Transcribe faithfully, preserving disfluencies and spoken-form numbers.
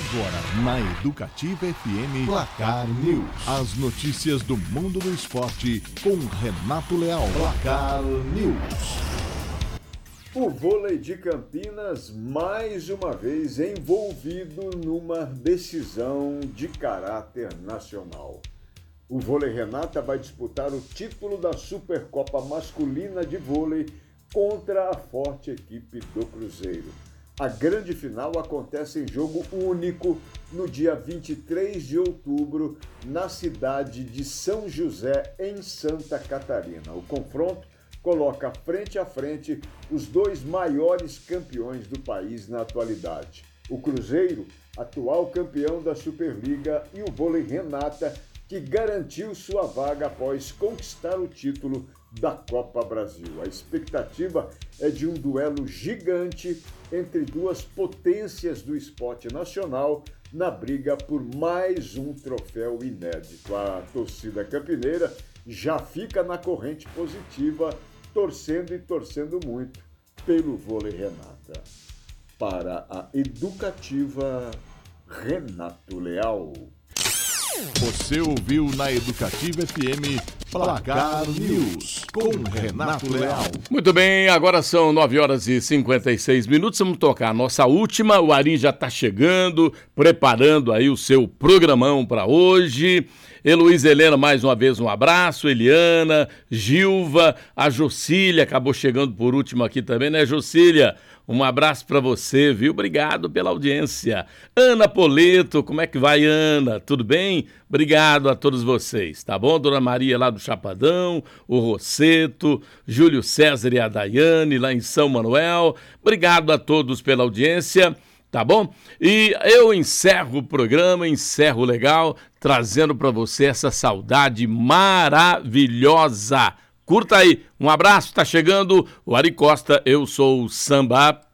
Agora, na Educativa F M, Placar News. As notícias do mundo do esporte com Renato Leal. Placar News. O vôlei de Campinas, mais uma vez, envolvido numa decisão de caráter nacional. O Vôlei Renata vai disputar o título da Supercopa Masculina de Vôlei contra a forte equipe do Cruzeiro. A grande final acontece em jogo único no dia vinte e três de outubro, na cidade de São José, em Santa Catarina. O confronto coloca frente a frente os dois maiores campeões do país na atualidade. O Cruzeiro, atual campeão da Superliga, e o Vôlei Renata, que garantiu sua vaga após conquistar o título da Copa Brasil. A expectativa é de um duelo gigante entre duas potências do esporte nacional na briga por mais um troféu inédito. A torcida campineira já fica na corrente positiva, torcendo e torcendo muito pelo Vôlei Renata. Para a Educativa, Renato Leal. Você ouviu na Educativa F M Placar News com Renato Leal. Muito bem, agora são nove horas e cinquenta e seis minutos, vamos tocar a nossa última. O Ari já está chegando, preparando aí o seu programão para hoje. Heloísa Helena, mais uma vez um abraço. Eliana, Gilva, a Jocília acabou chegando por último aqui também, né, Jocília? Um abraço para você, viu? Obrigado pela audiência. Ana Poleto, como é que vai, Ana? Tudo bem? Obrigado a todos vocês, tá bom? Dona Maria lá do Chapadão, o Rosseto, Júlio César e a Daiane lá em São Manuel. Obrigado a todos pela audiência, tá bom? E eu encerro o programa, encerro legal, trazendo para você essa saudade maravilhosa. Curta aí, um abraço, tá chegando o Ari Costa, eu sou o Samba.